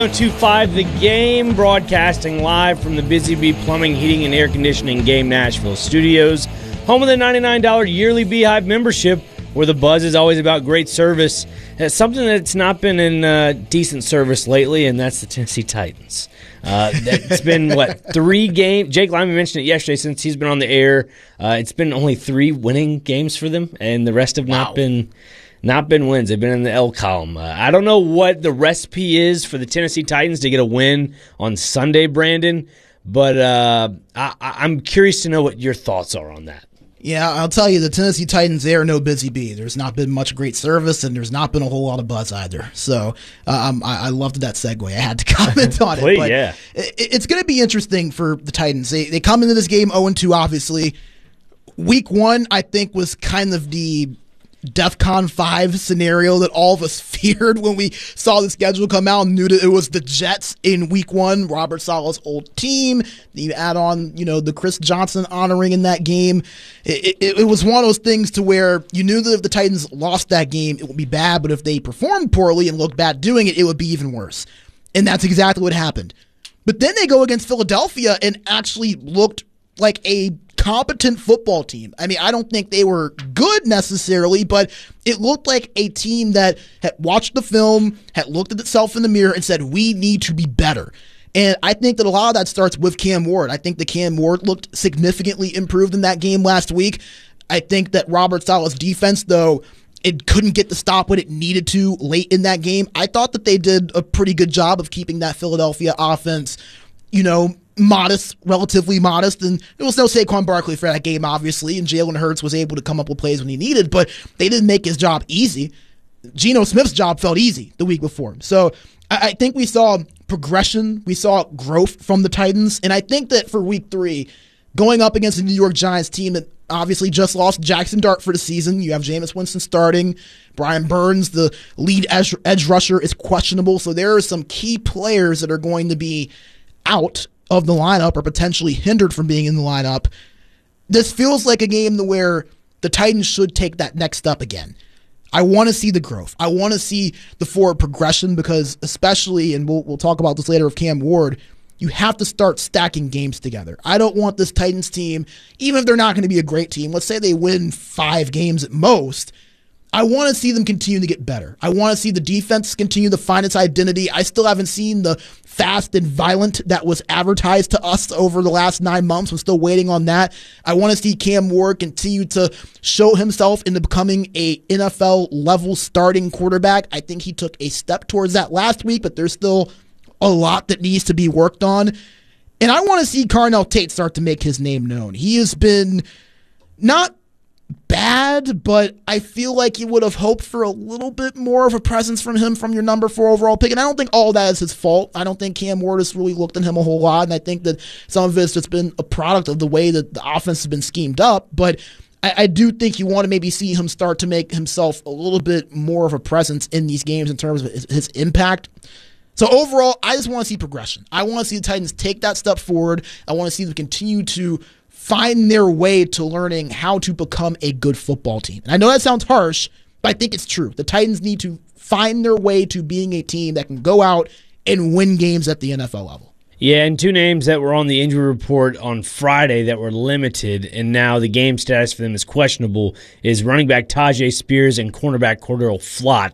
1025 The Game, broadcasting live from the Busy Bee Plumbing, Heating, and Air Conditioning Game Nashville studios, home of the $99 yearly Beehive membership, where the buzz is always about great service. It's something that's not been in decent service lately, and that's the Tennessee Titans. It's been, 3 games? Jake Lyman mentioned it yesterday since he's been on the air. It's been only 3 winning games for them, and the rest have not been wins. They've been in the L column. I don't know what the recipe is for the Tennessee Titans to get a win on Sunday, Brandon, but I'm curious to know what your thoughts are on that. Yeah, I'll tell you, the Tennessee Titans, they are no Busy Bee. There's not been much great service, and there's not been a whole lot of buzz either. So I loved that segue. I had to comment on it. Please, but yeah. It's going to be interesting for the Titans. They come into this game 0-2, obviously. Week 1, I think, was kind of the DEFCON 5 scenario that all of us feared when we saw the schedule come out and knew that it was the Jets in week 1, Robert Saleh's old team. You add on, the Chris Johnson honoring in that game. It was one of those things to where you knew that if the Titans lost that game, it would be bad, but if they performed poorly and looked bad doing it, it would be even worse. And that's exactly what happened. But then they go against Philadelphia and actually looked like a competent football team. I mean, I don't think they were good necessarily, but it looked like a team that had watched the film, had looked at itself in the mirror and said, we need to be better. And I think that a lot of that starts with Cam Ward. I think that Cam Ward looked significantly improved in that game last week. I think that Robert Saleh's defense, though, it couldn't get the stop when it needed to late in that game. I thought that they did a pretty good job of keeping that Philadelphia offense, modest, relatively modest, and there was no Saquon Barkley for that game, obviously, and Jalen Hurts was able to come up with plays when he needed, but they didn't make his job easy. Geno Smith's job felt easy the week before. So I think we saw progression, we saw growth from the Titans, and I think that for week 3, going up against the New York Giants team that obviously just lost Jackson Dart for the season, you have Jameis Winston starting, Brian Burns, the lead edge rusher, is questionable, so there are some key players that are going to be out of the lineup or potentially hindered from being in the lineup. This feels like a game where the Titans should take that next step again. I want to see the growth. I want to see the forward progression because especially, and we'll talk about this later with Cam Ward, you have to start stacking games together. I don't want this Titans team, even if they're not going to be a great team, let's say they win 5 games at most, I want to see them continue to get better. I want to see the defense continue to find its identity. I still haven't seen the fast and violent that was advertised to us over the last 9 months. I'm still waiting on that. I want to see Cam Ward continue to show himself into becoming a NFL-level starting quarterback. I think he took a step towards that last week, but there's still a lot that needs to be worked on. And I want to see Carnell Tate start to make his name known. He has been not bad, but I feel like you would have hoped for a little bit more of a presence from him from your number 4 overall pick, and I don't think all that is his fault. I don't think Cam Ward has really looked at him a whole lot, and I think that some of it's just been a product of the way that the offense has been schemed up, but I do think you want to maybe see him start to make himself a little bit more of a presence in these games in terms of his impact. So overall, I just want to see progression. I want to see the Titans take that step forward. I want to see them continue to find their way to learning how to become a good football team. And I know that sounds harsh, but I think it's true. The Titans need to find their way to being a team that can go out and win games at the NFL level. Yeah, and 2 names that were on the injury report on Friday that were limited, and now the game status for them is questionable, is running back Tyjae Spears and cornerback Cordell Flott.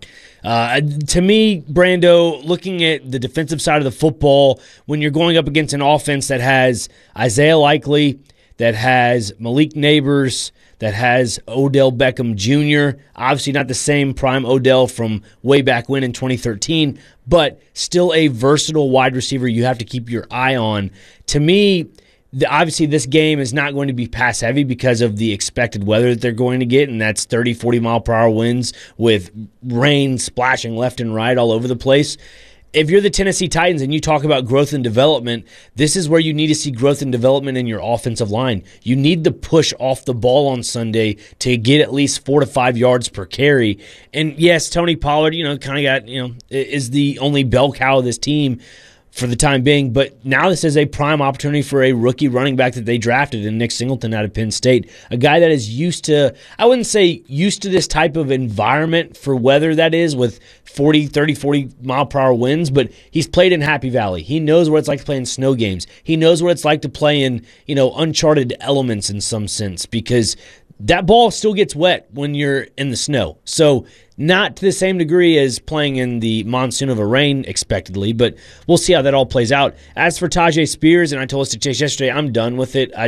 To me, Brando, looking at the defensive side of the football, when you're going up against an offense that has Isaiah Likely, that has Malik Neighbors, that has Odell Beckham Jr., obviously not the same prime Odell from way back when in 2013, but still a versatile wide receiver you have to keep your eye on. To me, obviously this game is not going to be pass-heavy because of the expected weather that they're going to get, and that's 30, 40-mile-per-hour winds with rain splashing left and right all over the place. If you're the Tennessee Titans and you talk about growth and development, this is where you need to see growth and development in your offensive line. You need to push off the ball on Sunday to get at least 4 to 5 yards per carry. And yes, Tony Pollard, kind of got, is the only bell cow of this team. for the time being. But now this is a prime opportunity for a rookie running back that they drafted in Nick Singleton out of Penn State, a guy that is used to, I wouldn't say used to this type of environment for weather that is with 40 mile per hour winds, but he's played in Happy Valley. He knows what it's like to play in snow games. He knows what it's like to play in, uncharted elements in some sense, because that ball still gets wet when you're in the snow. So not to the same degree as playing in the monsoon of a rain expectedly, but we'll see how that all plays out. As for Tyjae Spears, and I told us to Chase yesterday, I'm done with it.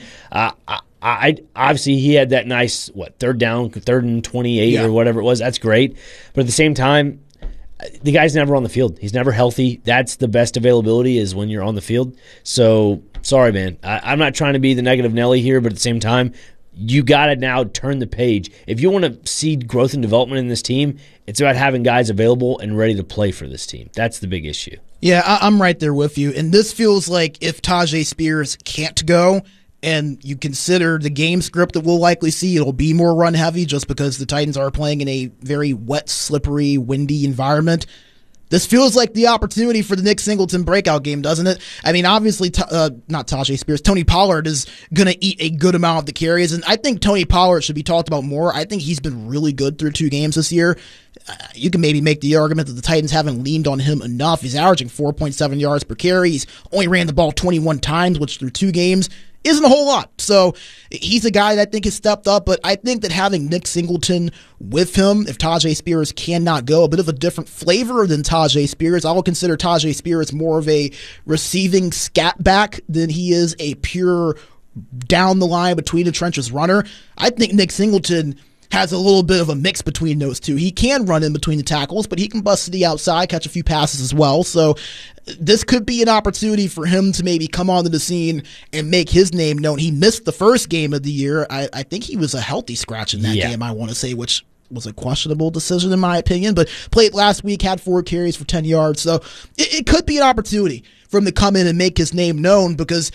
I obviously he had that nice, third and 28 or whatever it was. That's great. But at the same time, the guy's never on the field. He's never healthy. That's the best availability is when you're on the field. So, sorry, man. I'm not trying to be the negative Nelly here, but at the same time, you got to now turn the page. If you want to see growth and development in this team, it's about having guys available and ready to play for this team. That's the big issue. Yeah, I'm right there with you. And this feels like if Tyjae Spears can't go, and you consider the game script that we'll likely see, it'll be more run heavy just because the Titans are playing in a very wet, slippery, windy environment. This feels like the opportunity for the Nick Singleton breakout game, doesn't it? I mean, obviously, not Tyjae Spears, Tony Pollard is going to eat a good amount of the carries, and I think Tony Pollard should be talked about more. I think he's been really good through 2 games this year. You can maybe make the argument that the Titans haven't leaned on him enough. He's averaging 4.7 yards per carry. He's only ran the ball 21 times, which through 2 games isn't a whole lot. So he's a guy that I think has stepped up, but I think that having Nick Singleton with him, if Tyjae Spears cannot go, a bit of a different flavor than Tyjae Spears. I will consider Tyjae Spears more of a receiving scat back than he is a pure down the line between the trenches runner. I think Nick Singleton has a little bit of a mix between those two. He can run in between the tackles, but he can bust to the outside, catch a few passes as well. So this could be an opportunity for him to maybe come onto the scene and make his name known. He missed the first game of the year. I think he was a healthy scratch in that game, I want to say, which was a questionable decision in my opinion, but played last week, had 4 carries for 10 yards. So it could be an opportunity for him to come in and make his name known, because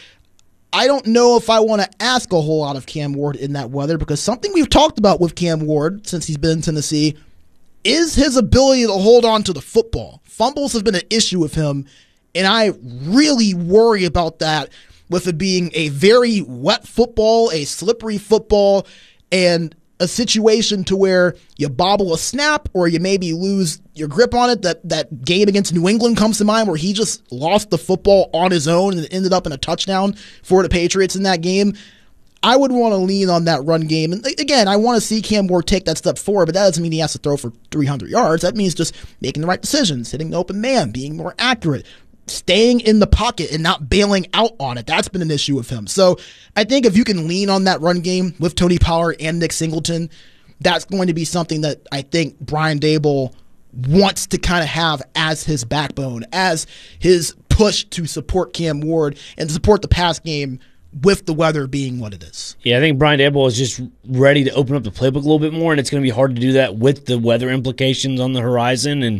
I don't know if I want to ask a whole lot of Cam Ward in that weather, because something we've talked about with Cam Ward since he's been in Tennessee is his ability to hold on to the football. Fumbles have been an issue with him, and I really worry about that with it being a very wet football, a slippery football, and a situation to where you bobble a snap or you maybe lose your grip on it. That game against New England comes to mind where he just lost the football on his own and it ended up in a touchdown for the Patriots in that game. I would want to lean on that run game. And again, I want to see Cam Ward take that step forward, but that doesn't mean he has to throw for 300 yards. That means just making the right decisions, hitting the open man, being more accurate, staying in the pocket and not bailing out on it. That's been an issue with him. So I think if you can lean on that run game with Tony Pollard and Nick Singleton, that's going to be something that I think Brian Daboll wants to kind of have as his backbone, as his push to support Cam Ward and support the pass game with the weather being what it is. Yeah, I think Brian Daboll is just ready to open up the playbook a little bit more, and it's going to be hard to do that with the weather implications on the horizon. And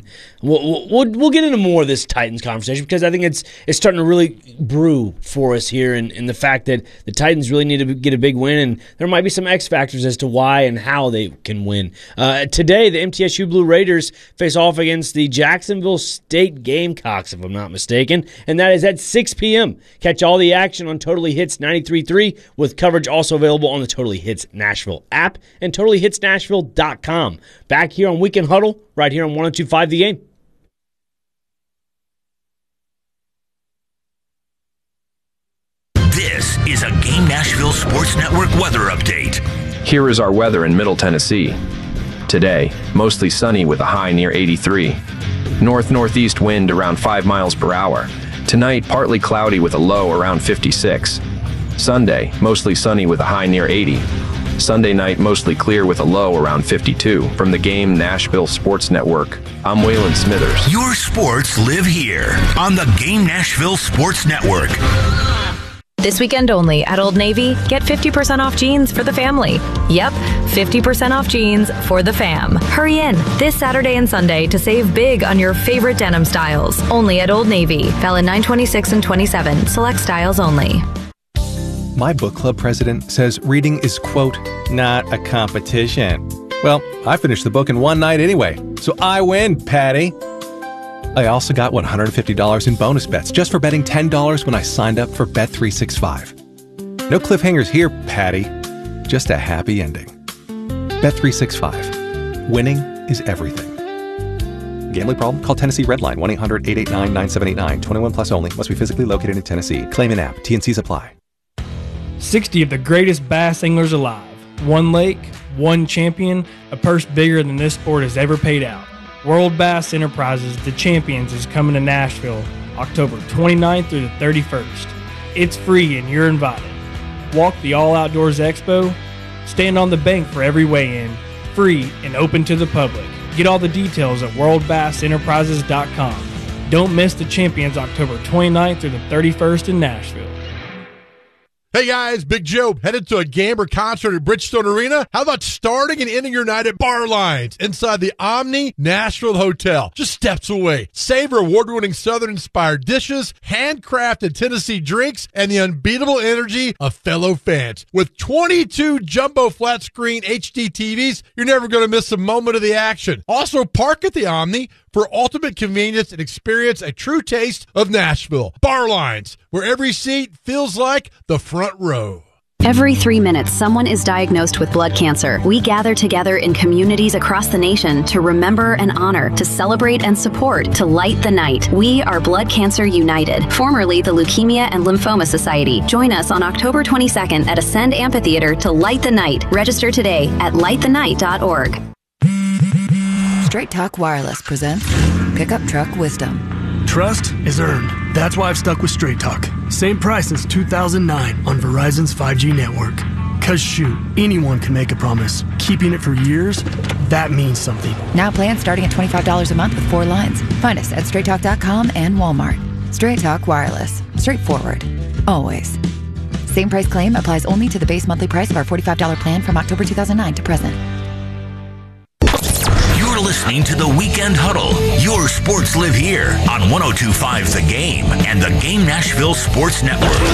we'll get into more of this Titans conversation, because I think it's starting to really brew for us here, in the fact that the Titans really need to get a big win, and there might be some X factors as to why and how they can win. Today, the MTSU Blue Raiders face off against the Jacksonville State Gamecocks, if I'm not mistaken, and that is at 6 p.m. Catch all the action on Totally Hits 93.3, with coverage also available on the Totally Hits Nashville app and TotallyHitsNashville.com. Back here on Weekend Huddle, right here on 102.5 The Game. This is a Game Nashville Sports Network weather update. Here is our weather in Middle Tennessee. Today, mostly sunny with a high near 83. North-northeast wind around 5 miles per hour. Tonight, partly cloudy with a low around 56. Sunday, mostly sunny with a high near 80. Sunday night, mostly clear with a low around 52. From the Game Nashville Sports Network, I'm Waylon Smithers. Your sports live here on the Game Nashville Sports Network. This weekend only at Old Navy, get 50% off jeans for the family. Yep, 50% off jeans for the fam. Hurry in this Saturday and Sunday to save big on your favorite denim styles. Only at Old Navy. Valid 9/26 and 27. Select styles only. My book club president says reading is, quote, not a competition. Well, I finished the book in one night anyway, so I win, Patty. I also got $150 in bonus bets just for betting $10 when I signed up for Bet365. No cliffhangers here, Patty. Just a happy ending. Bet365. Winning is everything. Gambling problem? Call Tennessee Redline 1-800-889-9789. 21 plus only. Must be physically located in Tennessee. Claim in app. T&Cs apply. 60 of the greatest bass anglers alive. One lake, one champion, a purse bigger than this sport has ever paid out. World Bass Enterprises, The Champions, is coming to Nashville October 29th through the 31st. It's free and you're invited. Walk the All Outdoors Expo. Stand on the bank for every weigh-in. Free and open to the public. Get all the details at worldbassenterprises.com. Don't miss The Champions October 29th through the 31st in Nashville. Hey guys, Big Joe, headed to a game or concert at Bridgestone Arena? How about starting and ending your night at Bar Lines inside the Omni Nashville Hotel, just steps away? Savor award-winning Southern-inspired dishes, handcrafted Tennessee drinks, and the unbeatable energy of fellow fans. With 22 jumbo flat-screen HD TVs, you're never going to miss a moment of the action. Also, park at the Omni for ultimate convenience and experience a true taste of Nashville. Bar Lines, where every seat feels like the front row. Every 3 minutes, someone is diagnosed with blood cancer. We gather together in communities across the nation to remember and honor, to celebrate and support, to light the night. We are Blood Cancer United, formerly the Leukemia and Lymphoma Society. Join us on October 22nd at Ascend Amphitheater to light the night. Register today at lightthenight.org. Straight Talk Wireless presents Pickup Truck Wisdom. Trust is earned. That's why I've stuck with Straight Talk. Same price since 2009 on Verizon's 5G network. Cause shoot, anyone can make a promise. Keeping it for years, that means something. Now plans starting at $25 a month with 4 lines. Find us at straighttalk.com and Walmart. Straight Talk Wireless. Straightforward. Always. Same price claim applies only to the base monthly price of our $45 plan from October 2009 to present. You're listening to the Weekend Huddle. Your sports live here on 102.5 The Game and the Game Nashville Sports Network.